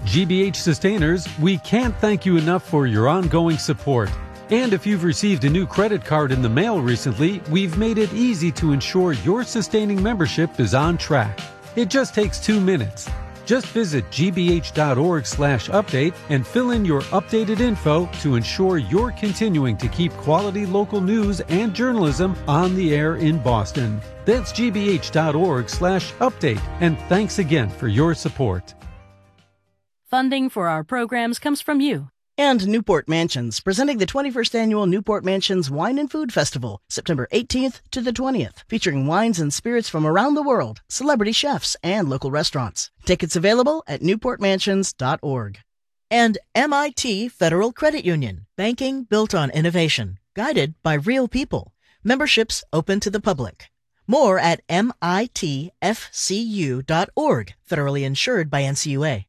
GBH Sustainers, we can't thank you enough for your ongoing support. And if you've received a new credit card in the mail recently, we've made it easy to ensure your sustaining membership is on track. It just takes 2 minutes. Just visit gbh.org/update and fill in your updated info to ensure you're continuing to keep quality local news and journalism on the air in Boston. That's gbh.org/update, and thanks again for your support. Funding for our programs comes from you. And Newport Mansions, presenting the 21st Annual Newport Mansions Wine and Food Festival, September 18th to the 20th, featuring wines and spirits from around the world, celebrity chefs, and local restaurants. Tickets available at newportmansions.org. And MIT Federal Credit Union, banking built on innovation, guided by real people. Memberships open to the public. More at mitfcu.org, federally insured by NCUA.